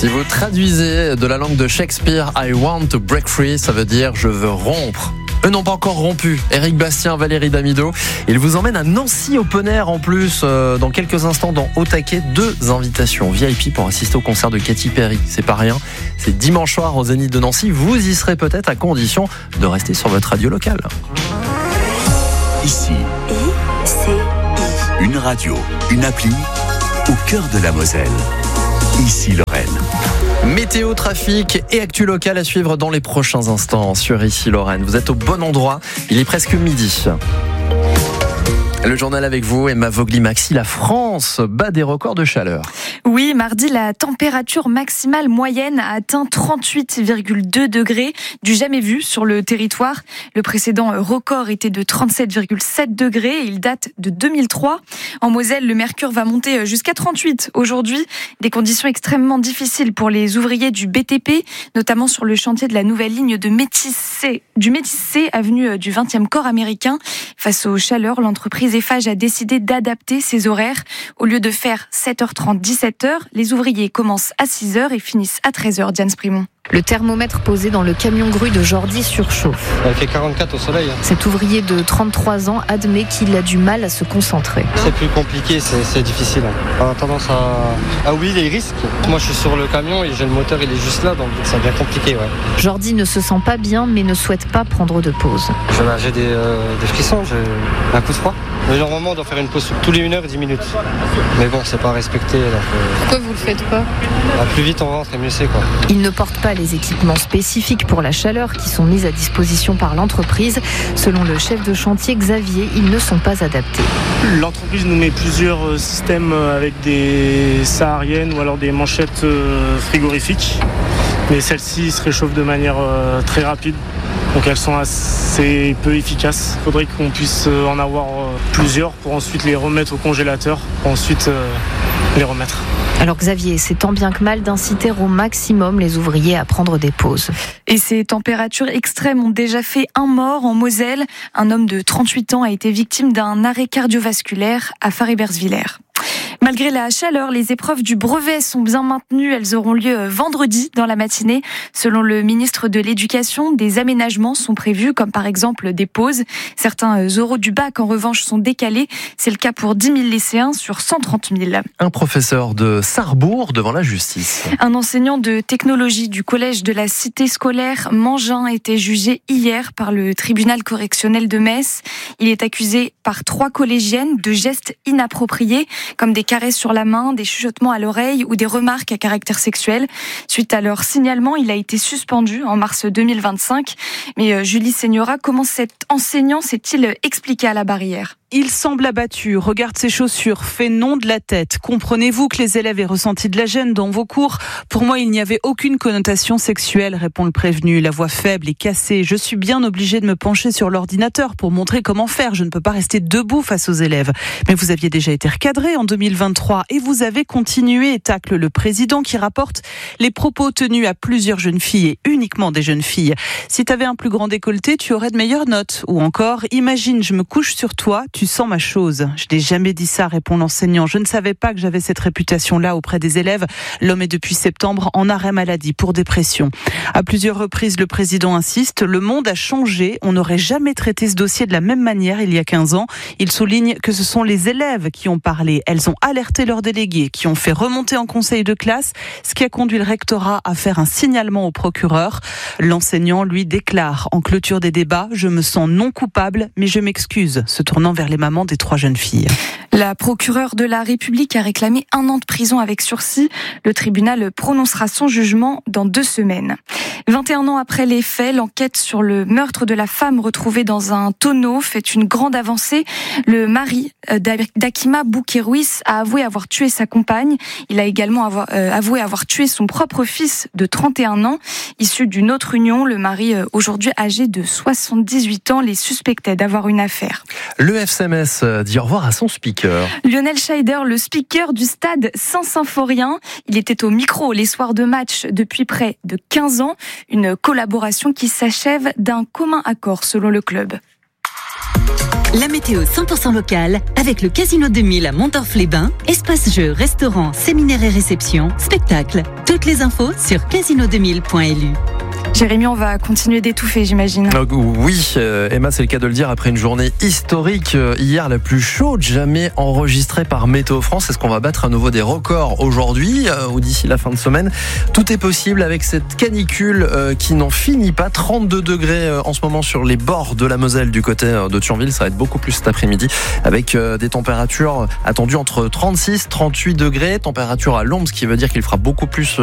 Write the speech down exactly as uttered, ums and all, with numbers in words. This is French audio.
Si vous traduisez de la langue de Shakespeare, I want to break free, ça veut dire je veux rompre. Eux n'ont pas encore rompu. Éric Bastien, Valérie Damido. Ils vous emmènent à Nancy Open Air en plus. Euh, dans quelques instants, dans Au Taquet, deux invitations V I P pour assister au concert de Katy Perry. C'est pas rien. C'est dimanche soir au Zénith de Nancy. Vous y serez peut-être à condition de rester sur votre radio locale. Ici, I C I. Une radio, une appli au cœur de la Moselle. Ici Lorraine. Météo, trafic et actu locale à suivre dans les prochains instants sur Ici Lorraine. Vous êtes au bon endroit, il est presque midi. Le journal avec vous, Emma Vogli-Maxi. La France bat des records de chaleur. Oui, mardi, la température maximale moyenne a atteint trente-huit virgule deux degrés, du jamais vu sur le territoire. Le précédent record était de trente-sept virgule sept degrés et il date de deux mille trois. En Moselle, le mercure va monter jusqu'à trente-huit aujourd'hui. Des conditions extrêmement difficiles pour les ouvriers du B T P, notamment sur le chantier de la nouvelle ligne de Métis-C, du Métis-C, avenue du vingtième corps américain. Face aux chaleurs, l'entreprise Eiffage a décidé d'adapter ses horaires. Au lieu de faire sept heures trente, dix-sept heures, les ouvriers commencent à six heures et finissent à treize heures. Diane Sprimont. Le thermomètre posé dans le camion grue de Jordi surchauffe. Elle fait quarante-quatre au soleil. Cet ouvrier de trente-trois ans admet qu'il a du mal à se concentrer. C'est plus compliqué, c'est, c'est difficile. On a tendance à, à oublier les risques. Moi je suis sur le camion et j'ai le moteur, il est juste là, donc ça devient compliqué. Ouais. Jordi ne se sent pas bien mais ne souhaite pas prendre de pause. J'ai, j'ai des, euh, des frissons, j'ai un coup de froid. Mais normalement on doit faire une pause tous les une heure et dix minutes. Mais bon, c'est pas respecté. Donc, euh... Pourquoi vous le faites pas? bah, Plus vite on rentre et mieux c'est quoi. Il ne porte pas les équipements spécifiques pour la chaleur qui sont mis à disposition par l'entreprise. Selon le chef de chantier Xavier, ils ne sont pas adaptés. L'entreprise nous met plusieurs systèmes avec des sahariennes ou alors des manchettes frigorifiques. Mais celles-ci se réchauffent de manière très rapide. Donc elles sont assez peu efficaces. Il faudrait qu'on puisse en avoir plusieurs pour ensuite les remettre au congélateur, pour ensuite les remettre. Alors Xavier, c'est tant bien que mal d'inciter au maximum les ouvriers à prendre des pauses. Et ces températures extrêmes ont déjà fait un mort en Moselle. Un homme de trente-huit ans a été victime d'un arrêt cardiovasculaire à Farébersvillers. Malgré la chaleur, les épreuves du brevet sont bien maintenues. Elles auront lieu vendredi dans la matinée. Selon le ministre de l'Éducation, des aménagements sont prévus, comme par exemple des pauses. Certains oraux du bac, en revanche, sont décalés. C'est le cas pour dix mille lycéens sur cent trente mille. Un professeur de Sarrebourg devant la justice. Un enseignant de technologie du collège de la cité scolaire Mangin a été jugé hier par le tribunal correctionnel de Metz. Il est accusé par trois collégiennes de gestes inappropriés, comme des caresses sur la main, des chuchotements à l'oreille ou des remarques à caractère sexuel. Suite à leur signalement, il a été suspendu en mars deux mille vingt-cinq. Mais Julie Seigneura, comment cet enseignant s'est-il expliqué à la Barrière ? Il semble abattu, regarde ses chaussures, fait non de la tête. Comprenez-vous que les élèves aient ressenti de la gêne dans vos cours ? Pour moi, il n'y avait aucune connotation sexuelle, répond le prévenu. La voix faible et cassée. Je suis bien obligé de me pencher sur l'ordinateur pour montrer comment faire. Je ne peux pas rester debout face aux élèves. Mais vous aviez déjà été recadré en deux mille vingt-trois et vous avez continué, tacle le président qui rapporte les propos tenus à plusieurs jeunes filles et uniquement des jeunes filles. Si tu avais un plus grand décolleté, tu aurais de meilleures notes. Ou encore, imagine, je me couche sur toi, tu sens ma chose. Je n'ai jamais dit ça, répond l'enseignant. Je ne savais pas que j'avais cette réputation-là auprès des élèves. L'homme est depuis septembre en arrêt maladie pour dépression. À plusieurs reprises, le président insiste, le monde a changé. On n'aurait jamais traité ce dossier de la même manière il y a quinze ans. Il souligne que ce sont les élèves qui ont parlé. Elles ont alerté leurs délégués, qui ont fait remonter en conseil de classe, ce qui a conduit le rectorat à faire un signalement au procureur. L'enseignant, lui, déclare en clôture des débats, je me sens non coupable, mais je m'excuse, se tournant vers les mamans des trois jeunes filles. La procureure de la République a réclamé un an de prison avec sursis. Le tribunal prononcera son jugement dans deux semaines. vingt et un ans après les faits, l'enquête sur le meurtre de la femme retrouvée dans un tonneau fait une grande avancée. Le mari d'Akima Boukérouis a avoué avoir tué sa compagne. Il a également avoir, euh, avoué avoir tué son propre fils de trente et un ans. Issu d'une autre union, le mari, euh, aujourd'hui âgé de soixante-dix-huit ans, les suspectait d'avoir une affaire. Le F C M S dit au revoir à son speaker. Lionel Scheider, le speaker du stade Saint-Symphorien. Il était au micro les soirs de match depuis près de quinze ans. Une collaboration qui s'achève d'un commun accord selon le club. La météo cent pour cent locale avec le Casino deux mille à Montorf-les-Bains. Espace jeux, restaurants, séminaires et réceptions, spectacles. Toutes les infos sur casino deux mille point l u. Jérémy, on va continuer d'étouffer, j'imagine. Euh, oui, euh, Emma, c'est le cas de le dire, après une journée historique euh, hier, la plus chaude jamais enregistrée par Météo France. Est-ce qu'on va battre à nouveau des records aujourd'hui euh, ou d'ici la fin de semaine? Tout est possible avec cette canicule euh, qui n'en finit pas. trente-deux degrés euh, en ce moment sur les bords de la Moselle du côté euh, de Thionville. Ça va être beaucoup plus cet après-midi avec euh, des températures attendues entre trente-six et trente-huit degrés. Température à l'ombre, ce qui veut dire qu'il fera beaucoup plus